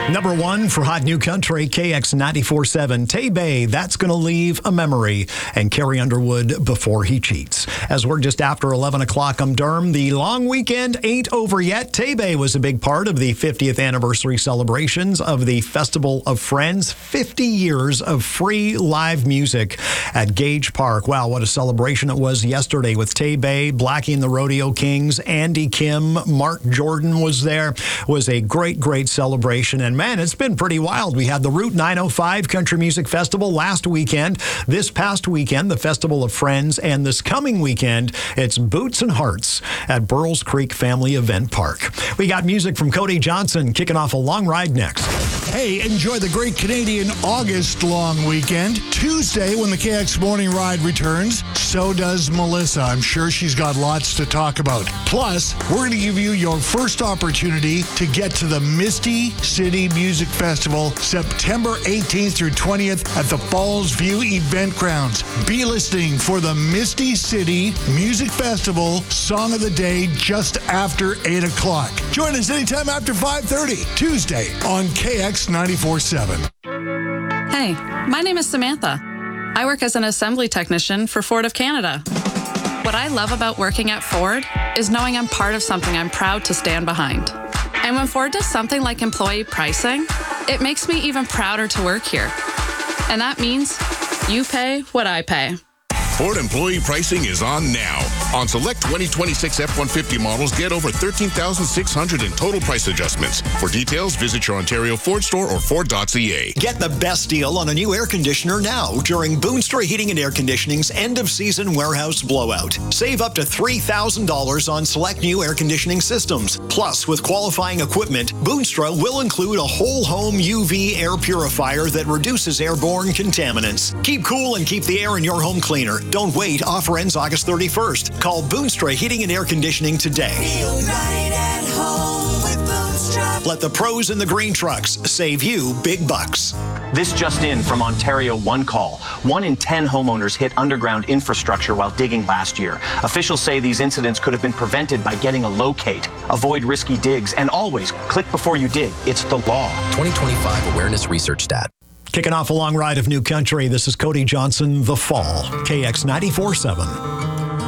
Number one for Hot New Country, KX 94.7. Tay-Bay, That's Gonna Leave a Memory, and Carrie Underwood, Before He Cheats. As we're just after 11 o'clock, I'm Durham. The long weekend ain't over yet. Tay-Bay was a big part of the 50th anniversary celebrations of the Festival of Friends. 50 years of free live music at Gage Park. Wow, what a celebration it was yesterday with Tay-Bay, Blackie and the Rodeo Kings, Andy Kim, Mark Jordan was there. It was a great, great celebration. And man, it's been pretty wild. We had the Route 905 Country Music Festival last weekend. This past weekend, the Festival of Friends. And this coming weekend, it's Boots and Hearts at Burles Creek Family Event Park. We got music from Cody Johnson kicking off a long ride next. Hey, enjoy the Great Canadian August long weekend. Tuesday, when the KX Morning Ride returns, so does Melissa. I'm sure she's got lots to talk about. Plus, we're going to give you your first opportunity to get to the Misty City Music Festival, September 18th through 20th at the Falls View Event Grounds. Be listening for the Misty City Music Festival Song of the Day just after 8 o'clock. Join us anytime after 5:30, Tuesday on KX 94.7. Hey, my name is Samantha. I work as an assembly technician for Ford of Canada. What I love about working at Ford is knowing I'm part of something I'm proud to stand behind. And when Ford does something like employee pricing, it makes me even prouder to work here. And that means you pay what I pay. Ford employee pricing is on now. On select 2026 F-150 models, get over $13,600 in total price adjustments. For details, visit your Ontario Ford store or Ford.ca. Get the best deal on a new air conditioner now during Boonstra Heating and Air Conditioning's end-of-season warehouse blowout. Save up to $3,000 on select new air conditioning systems. Plus, with qualifying equipment, Boonstra will include a whole-home UV air purifier that reduces airborne contaminants. Keep cool and keep the air in your home cleaner. Don't wait. Offer ends August 31st. Call Boonstra Heating and Air Conditioning today. Feel right at home with Boonstra. Let the pros in the green trucks save you big bucks. This just in from Ontario One Call. 1 in 10 homeowners hit underground infrastructure while digging last year. Officials say these incidents could have been prevented by getting a locate. Avoid risky digs and always click before you dig. It's the law. 2025 Awareness Research Stat. Kicking off a long ride of new country, this is Cody Johnson, The Fall, KX 94.7.